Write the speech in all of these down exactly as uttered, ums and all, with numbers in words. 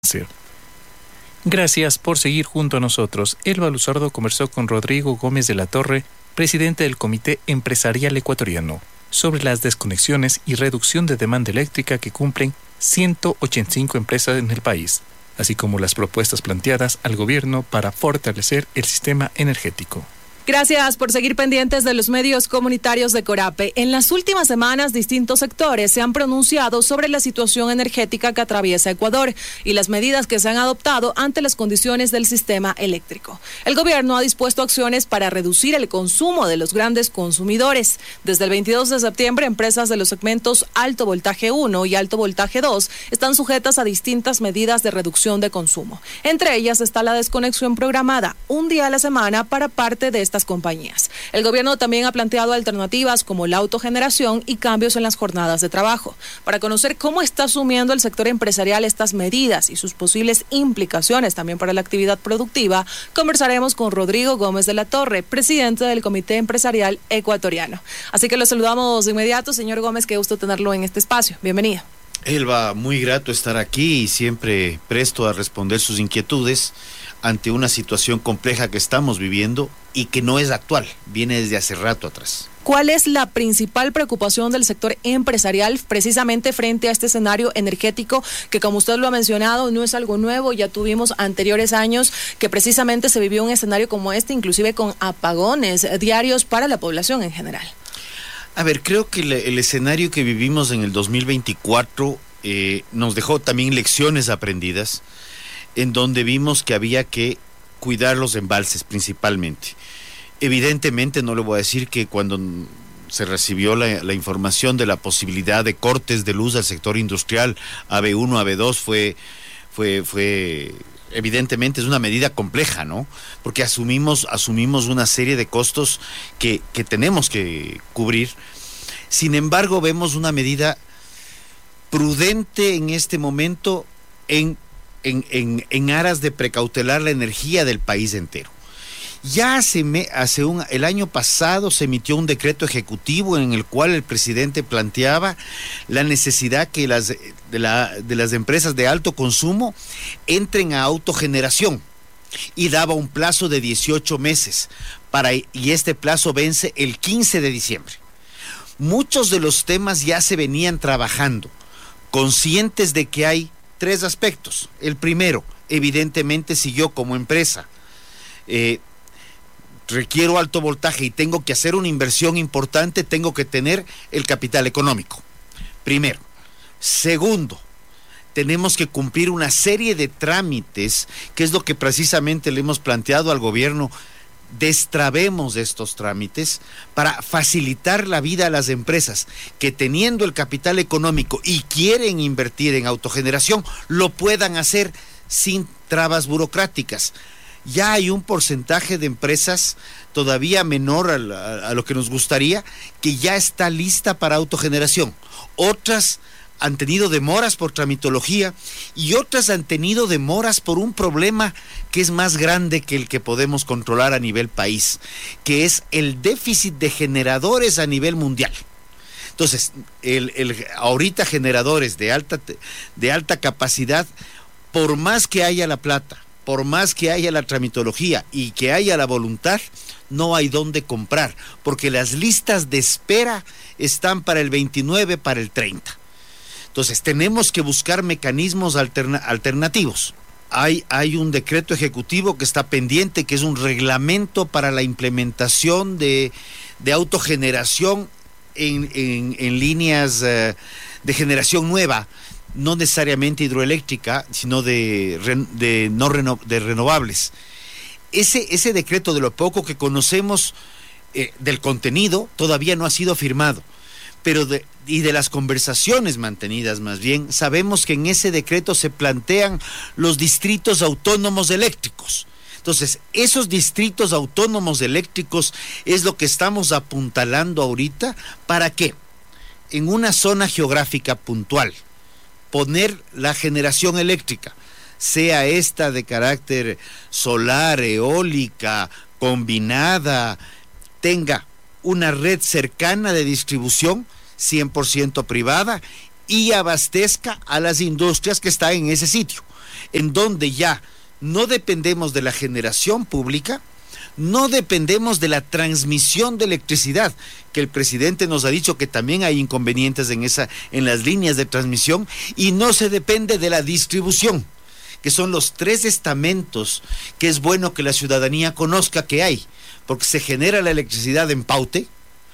Gracias por seguir junto a nosotros. Elba Luzardo conversó con Rodrigo Gómez de la Torre, presidente del Comité Empresarial Ecuatoriano, sobre las desconexiones y reducción de demanda eléctrica que cumplen ciento ochenta y cinco empresas en el país, así como las propuestas planteadas al gobierno para fortalecer el sistema energético. Gracias por seguir pendientes de los medios comunitarios de Corape. En las últimas semanas, distintos sectores se han pronunciado sobre la situación energética que atraviesa Ecuador y las medidas que se han adoptado ante las condiciones del sistema eléctrico. El gobierno ha dispuesto acciones para reducir el consumo de los grandes consumidores. Desde el veintidós de septiembre, empresas de los segmentos alto voltaje uno y alto voltaje dos están sujetas a distintas medidas de reducción de consumo. Entre ellas está la desconexión programada, un día a la semana para parte de estas compañías. El gobierno también ha planteado alternativas como la autogeneración y cambios en las jornadas de trabajo. Para conocer cómo está asumiendo el sector empresarial estas medidas y sus posibles implicaciones también para la actividad productiva, conversaremos con Rodrigo Gómez de la Torre, presidente del Comité Empresarial Ecuatoriano. Así que lo saludamos de inmediato. Señor Gómez, qué gusto tenerlo en este espacio. Bienvenido. Elba, muy grato estar aquí y siempre presto a responder sus inquietudes ante una situación compleja que estamos viviendo y que no es actual, viene desde hace rato atrás. ¿Cuál es la principal preocupación del sector empresarial precisamente frente a este escenario energético que, como usted lo ha mencionado, no es algo nuevo? Ya tuvimos anteriores años que precisamente se vivió un escenario como este, inclusive con apagones diarios para la población en general. A ver, creo que el, el escenario que vivimos en el dos mil veinticuatro eh, nos dejó también lecciones aprendidas, en donde vimos que había que cuidar los embalses principalmente. Evidentemente no le voy a decir que cuando se recibió la, la información de la posibilidad de cortes de luz al sector industrial A B uno, A B dos fue, fue, fue evidentemente es una medida compleja, ¿no? Porque asumimos, asumimos una serie de costos que, que tenemos que cubrir. Sin embargo, vemos una medida prudente en este momento en En, en, en aras de precautelar la energía del país entero. Ya hace, me, hace un, el año pasado se emitió un decreto ejecutivo en el cual el presidente planteaba la necesidad que las, de, la, de las empresas de alto consumo entren a autogeneración y daba un plazo de dieciocho meses para, y este plazo vence el quince de diciembre. Muchos de los temas ya se venían trabajando, conscientes de que hay tres aspectos. El primero, evidentemente, si yo como empresa eh, requiero alto voltaje y tengo que hacer una inversión importante, tengo que tener el capital económico. Primero. Segundo, tenemos que cumplir una serie de trámites, que es lo que precisamente le hemos planteado al gobierno. Destrabemos estos trámites para facilitar la vida a las empresas que, teniendo el capital económico y quieren invertir en autogeneración, lo puedan hacer sin trabas burocráticas. Ya hay un porcentaje de empresas todavía menor a, la, a lo que nos gustaría, que ya está lista para autogeneración. Otras han tenido demoras por tramitología y otras han tenido demoras por un problema que es más grande que el que podemos controlar a nivel país, que es el déficit de generadores a nivel mundial. Entonces, el, el, ahorita generadores de alta, de alta capacidad, por más que haya la plata, por más que haya la tramitología y que haya la voluntad, no hay dónde comprar, porque las listas de espera están para el veintinueve, para el treinta. Entonces, tenemos que buscar mecanismos alterna- alternativos. Hay, hay un decreto ejecutivo que está pendiente, que es un reglamento para la implementación de, de autogeneración en, en, en líneas uh, de generación nueva, no necesariamente hidroeléctrica, sino de, de, no reno, de renovables. Ese, ese decreto, de lo poco que conocemos eh, del contenido, todavía no ha sido firmado. Pero de, y de las conversaciones mantenidas más bien, sabemos que en ese decreto se plantean los distritos autónomos eléctricos. Entonces, esos distritos autónomos eléctricos es lo que estamos apuntalando ahorita. ¿Para qué? En una zona geográfica puntual, poner la generación eléctrica, sea esta de carácter solar, eólica, combinada, tenga una red cercana de distribución cien por ciento privada y abastezca a las industrias que están en ese sitio. en donde ya no dependemos de la generación pública, no dependemos de la transmisión de electricidad, que el presidente nos ha dicho que también hay inconvenientes en esa, en las líneas de transmisión, y no se depende de la distribución, que son los tres estamentos que es bueno que la ciudadanía conozca que hay, porque se genera la electricidad en Paute,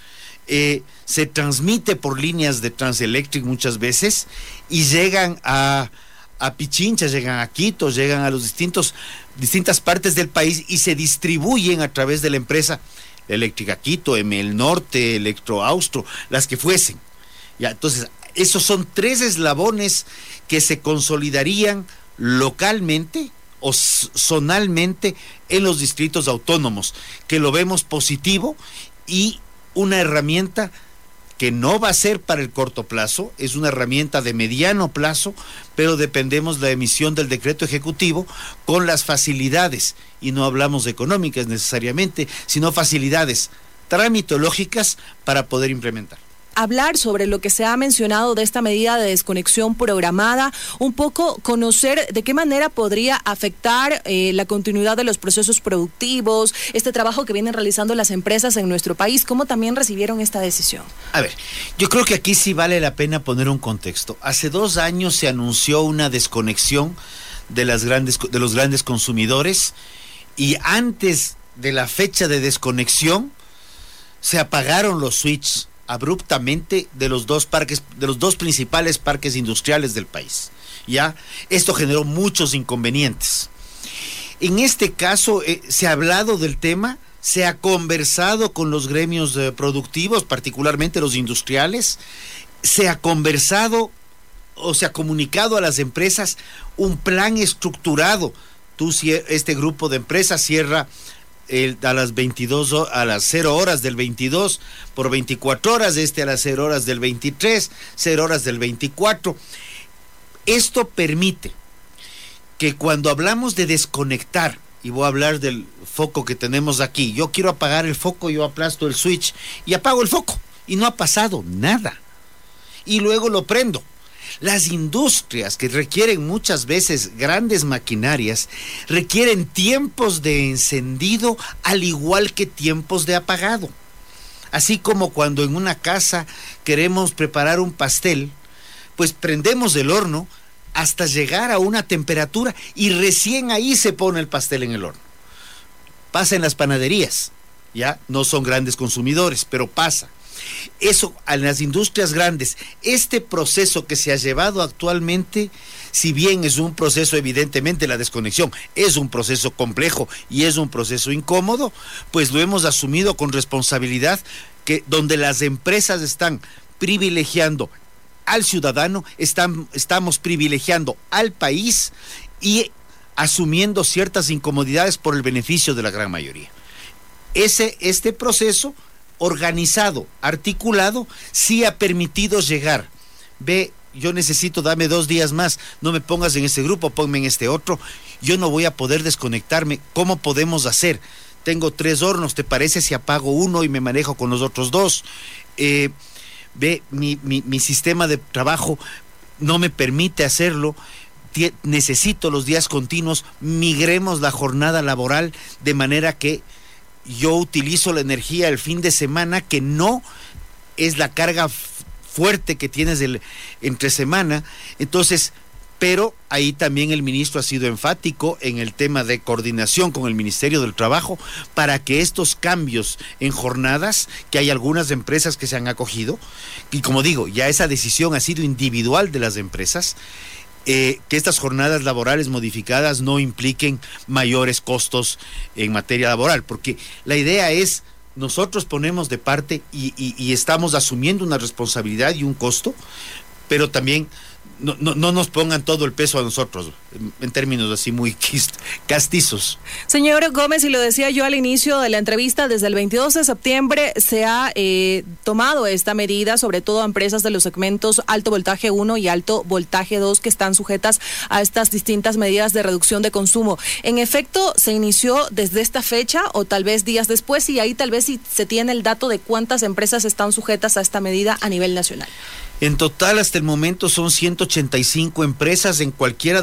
eh, se transmite por líneas de Transelectric muchas veces, y llegan a, a Pichincha, llegan a Quito, llegan a los distintos, distintas partes del país, y se distribuyen a través de la empresa Eléctrica Quito, M el Norte, Electroaustro, las que fuesen. Ya, entonces, esos son tres eslabones que se consolidarían localmente o zonalmente en los distritos autónomos, que lo vemos positivo, y una herramienta que no va a ser para el corto plazo, es una herramienta de mediano plazo, pero dependemos de la emisión del decreto ejecutivo con las facilidades, y no hablamos de económicas necesariamente, sino facilidades tramitológicas para poder implementar. Hablar sobre lo que se ha mencionado de esta medida de desconexión programada, un poco conocer de qué manera podría afectar eh, la continuidad de los procesos productivos, este trabajo que vienen realizando las empresas en nuestro país, cómo también recibieron esta decisión. A ver, yo creo que aquí sí vale la pena poner un contexto. Hace dos años se anunció una desconexión de las grandes, de los grandes consumidores, y antes de la fecha de desconexión se apagaron los switches abruptamente de los dos parques, de los dos principales parques industriales del país. Ya, esto generó muchos inconvenientes. En este caso eh, se ha hablado del tema, se ha conversado con los gremios eh, productivos, particularmente los industriales, se ha conversado o se ha comunicado a las empresas un plan estructurado. Tú, este grupo de empresas cierra El, a las veintidós, a las cero horas del veintidós por veinticuatro horas, este a las cero horas del veintitrés, cero horas del veinticuatro. Esto permite que cuando hablamos de desconectar, y voy a hablar del foco que tenemos aquí, yo quiero apagar el foco, yo aplasto el switch y apago el foco, y no ha pasado nada, y luego lo prendo. Las industrias, que requieren muchas veces grandes maquinarias, requieren tiempos de encendido al igual que tiempos de apagado. Así como cuando en una casa queremos preparar un pastel, pues prendemos el horno hasta llegar a una temperatura y recién ahí se pone el pastel en el horno. Pasa en las panaderías, ya no son grandes consumidores, pero pasa. Eso en las industrias grandes. Este proceso que se ha llevado actualmente, si bien es un proceso, evidentemente la desconexión es un proceso complejo y es un proceso incómodo, pues lo hemos asumido con responsabilidad, que donde las empresas están privilegiando al ciudadano, están, estamos privilegiando al país y asumiendo ciertas incomodidades por el beneficio de la gran mayoría. Ese, este proceso organizado, articulado, sí ha permitido llegar. Ve, yo necesito, dame dos días más, no me pongas en este grupo, ponme en este otro, yo no voy a poder desconectarme. ¿Cómo podemos hacer? Tengo tres hornos, ¿te parece si apago uno y me manejo con los otros dos? Eh, ve, mi, mi, mi sistema de trabajo no me permite hacerlo, T- necesito los días continuos, migremos la jornada laboral de manera que yo utilizo la energía el fin de semana, que no es la carga f- fuerte que tienes del, entre semana. Entonces, pero ahí también el ministro ha sido enfático en el tema de coordinación con el Ministerio del Trabajo para que estos cambios en jornadas, que hay algunas empresas que se han acogido, y como digo, ya esa decisión ha sido individual de las empresas, Eh, que estas jornadas laborales modificadas no impliquen mayores costos en materia laboral, porque la idea es, nosotros ponemos de parte y, y, y estamos asumiendo una responsabilidad y un costo, pero también no, no, no nos pongan todo el peso a nosotros, en, en términos así muy castizos. Señor Gómez, y lo decía yo al inicio de la entrevista, desde el veintidós de septiembre se ha eh, tomado esta medida, sobre todo a empresas de los segmentos alto voltaje uno y alto voltaje dos, que están sujetas a estas distintas medidas de reducción de consumo. En efecto, ¿se inició desde esta fecha o tal vez días después? Y ahí tal vez si se tiene el dato de cuántas empresas están sujetas a esta medida a nivel nacional. En total, hasta el momento son ciento ochenta y cinco empresas en cualquiera de las modalidades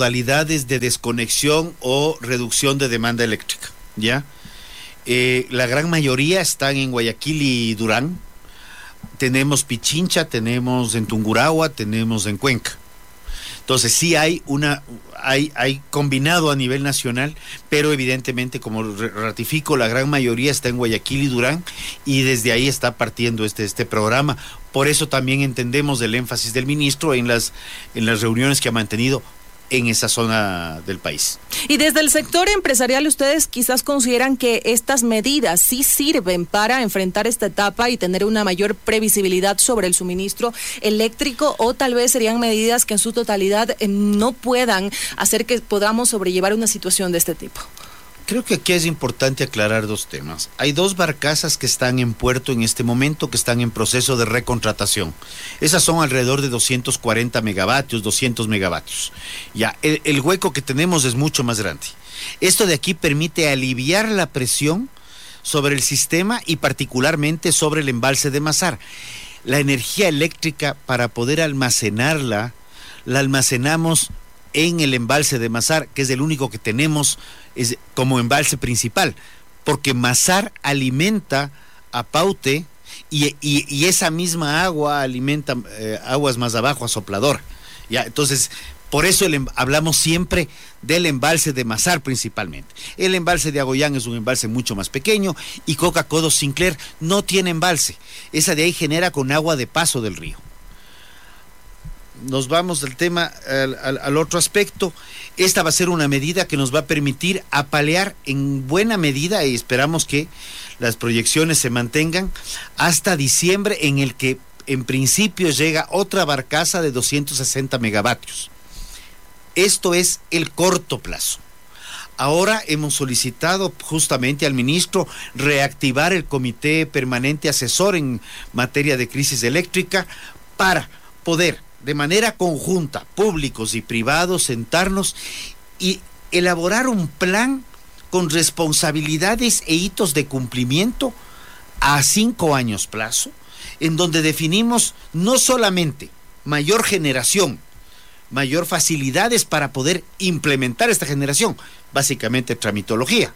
modalidades de desconexión o reducción de demanda eléctrica, ¿ya? Eh, la gran mayoría están en Guayaquil y Durán. Tenemos Pichincha, tenemos en Tungurahua, tenemos en Cuenca. Entonces sí hay una, hay, hay combinado a nivel nacional, pero evidentemente, como ratifico, la gran mayoría está en Guayaquil y Durán, y desde ahí está partiendo este, este programa. Por eso también entendemos el énfasis del ministro en las, en las reuniones que ha mantenido en esa zona del país. Y desde el sector empresarial, ¿ustedes quizás consideran que estas medidas sí sirven para enfrentar esta etapa y tener una mayor previsibilidad sobre el suministro eléctrico, o tal vez serían medidas que en su totalidad eh, no puedan hacer que podamos sobrellevar una situación de este tipo? Creo que aquí es importante aclarar dos temas. Hay dos barcazas que están en puerto en este momento, que están en proceso de recontratación. Esas son alrededor de doscientos cuarenta megavatios, doscientos megavatios. Ya, el, el hueco que tenemos es mucho más grande. Esto de aquí permite aliviar la presión sobre el sistema y particularmente sobre el embalse de Mazar. La energía eléctrica, para poder almacenarla, la almacenamos en el embalse de Mazar, que es el único que tenemos es como embalse principal, porque Mazar alimenta a Paute y, y, y esa misma agua alimenta eh, aguas más abajo a Soplador. Ya, entonces, por eso el, hablamos siempre del embalse de Mazar principalmente. El embalse de Agoyán es un embalse mucho más pequeño, y Coca-Codo Sinclair no tiene embalse. Esa de ahí genera con agua de paso del río. Nos vamos del tema al, al, al otro aspecto. Esta va a ser una medida que nos va a permitir apalear en buena medida, y esperamos que las proyecciones se mantengan hasta diciembre, en el que en principio llega otra barcaza de doscientos sesenta megavatios. Esto es el corto plazo. Ahora hemos solicitado justamente al ministro reactivar el Comité Permanente Asesor en materia de crisis eléctrica para poder, de manera conjunta, públicos y privados, sentarnos y elaborar un plan con responsabilidades e hitos de cumplimiento a cinco años plazo, en donde definimos no solamente mayor generación, mayor facilidades para poder implementar esta generación, básicamente tramitología,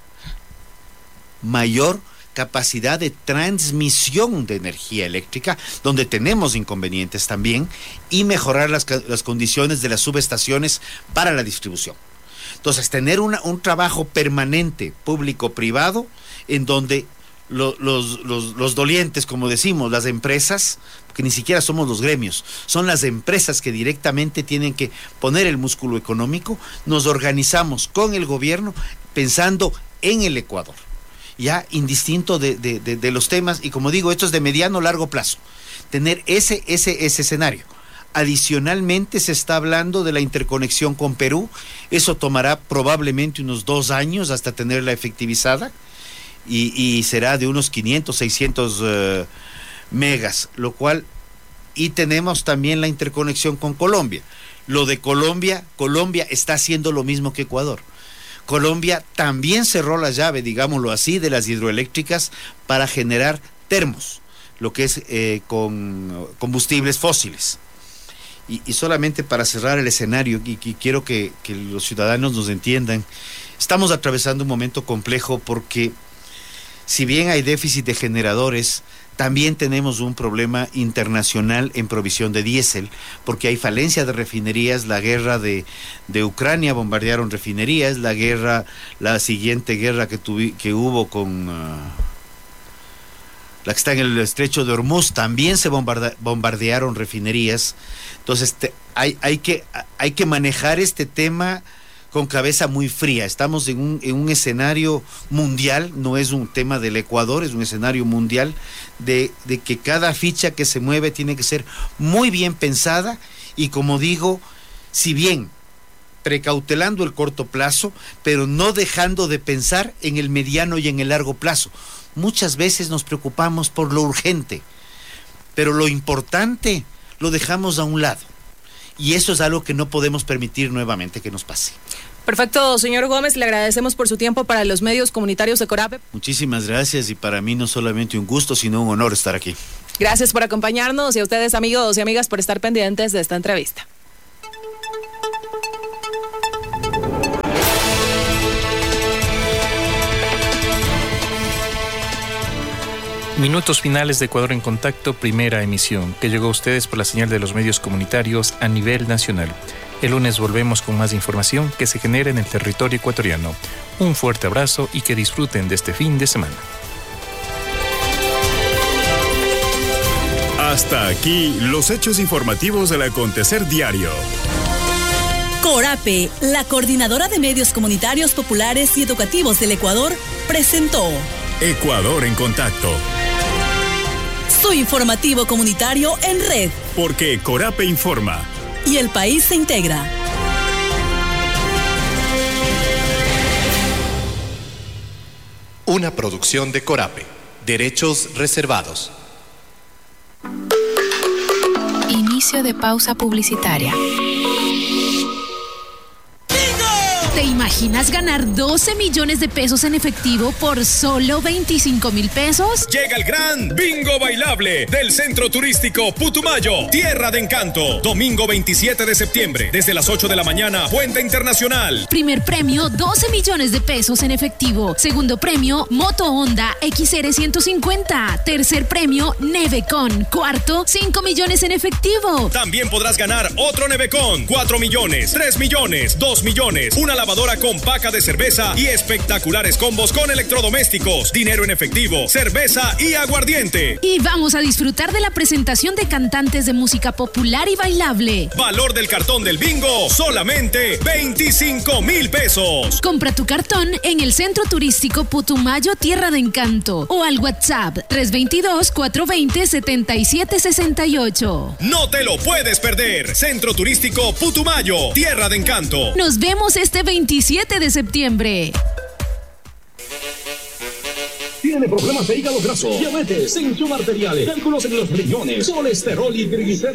mayor capacidad de transmisión de energía eléctrica, donde tenemos inconvenientes también, y mejorar las, las condiciones de las subestaciones para la distribución. Entonces, tener una, un trabajo permanente, público-privado, en donde lo, los, los, los dolientes, como decimos, las empresas, que ni siquiera somos los gremios, son las empresas que directamente tienen que poner el músculo económico. Nos organizamos con el gobierno pensando en el Ecuador, ya indistinto de, de, de, de los temas, y como digo, esto es de mediano largo plazo, tener ese, ese, ese escenario. Adicionalmente se está hablando de la interconexión con Perú. Eso tomará probablemente unos dos años hasta tenerla efectivizada, y, y será de unos quinientos, seiscientos uh, megas, lo cual, y tenemos también la interconexión con Colombia. Lo de Colombia, Colombia está haciendo lo mismo que Ecuador. Colombia también cerró la llave, digámoslo así, de las hidroeléctricas para generar termos, lo que es eh, con combustibles fósiles. Y, y solamente para cerrar el escenario, y, y quiero que, que los ciudadanos nos entiendan, estamos atravesando un momento complejo porque, si bien hay déficit de generadores, también tenemos un problema internacional en provisión de diésel, porque hay falencia de refinerías. La guerra de, de Ucrania, bombardearon refinerías. La guerra, la siguiente guerra que, tuvi, que hubo con uh, la que está en el estrecho de Hormuz, también se bombarde, bombardearon refinerías. Entonces te, hay, hay, que, hay que manejar este tema con cabeza muy fría. Estamos en un, en un escenario mundial, no es un tema del Ecuador, es un escenario mundial de, de que cada ficha que se mueve tiene que ser muy bien pensada, y como digo, si bien precautelando el corto plazo, pero no dejando de pensar en el mediano y en el largo plazo. Muchas veces nos preocupamos por lo urgente, pero lo importante lo dejamos a un lado. Y eso es algo que no podemos permitir nuevamente que nos pase. Perfecto, señor Gómez, le agradecemos por su tiempo para los medios comunitarios de Corape. Muchísimas gracias, y para mí no solamente un gusto, sino un honor estar aquí. Gracias por acompañarnos, y a ustedes, amigos y amigas, por estar pendientes de esta entrevista. Minutos finales de Ecuador en Contacto, primera emisión, que llegó a ustedes por la señal de los medios comunitarios a nivel nacional. El lunes volvemos con más información que se genera en el territorio ecuatoriano. Un fuerte abrazo y que disfruten de este fin de semana. Hasta aquí los hechos informativos del acontecer diario. CORAPE, la Coordinadora de Medios Comunitarios Populares y Educativos del Ecuador, presentó Ecuador en Contacto. Su informativo comunitario en red. Porque CORAPE informa. Y el país se integra. Una producción de CORAPE. Derechos reservados. Inicio de pausa publicitaria. ¿Te imaginas ganar doce millones de pesos en efectivo por solo veinticinco mil pesos? Llega el gran Bingo Bailable del Centro Turístico Putumayo, Tierra de Encanto. Domingo veintisiete de septiembre, desde las ocho de la mañana, Puente Internacional. Primer premio, doce millones de pesos en efectivo. Segundo premio, Moto Honda X R ciento cincuenta. Tercer premio, Nevecon. Cuarto, cinco millones en efectivo. También podrás ganar otro Nevecon, cuatro millones, tres millones, dos millones, una lavadora con paca de cerveza y espectaculares combos con electrodomésticos, dinero en efectivo, cerveza y aguardiente. Y vamos a disfrutar de la presentación de cantantes de música popular y bailable. Valor del cartón del bingo, solamente veinticinco mil pesos. Compra tu cartón en el Centro Turístico Putumayo, Tierra de Encanto, o al WhatsApp tres dos dos, cuatro dos cero, siete siete seis ocho. No te lo puedes perder. Centro Turístico Putumayo, Tierra de Encanto. Nos vemos este veintisiete de septiembre. Tiene problemas de hígado graso, diabetes, tensión arterial, cálculos en los riñones, colesterol y triglicéridos.